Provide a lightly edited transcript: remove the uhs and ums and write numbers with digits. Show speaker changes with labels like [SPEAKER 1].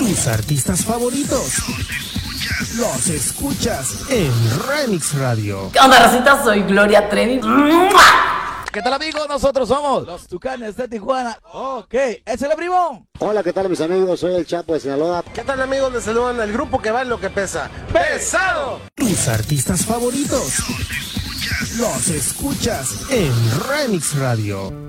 [SPEAKER 1] Tus artistas favoritos los escuchas en Remix Radio.
[SPEAKER 2] ¿Qué onda, racita? Soy Gloria Trevi.
[SPEAKER 3] ¿Qué tal, amigos? Nosotros somos los Tucanes de Tijuana. Ok, ese es el primo.
[SPEAKER 4] Hola, ¿qué tal, mis amigos? Soy el Chapo de Sinaloa.
[SPEAKER 5] ¿Qué tal, amigos? Les saludan el grupo que va en lo que pesa. ¡Pesado!
[SPEAKER 1] Tus artistas favoritos los escuchas en Remix Radio.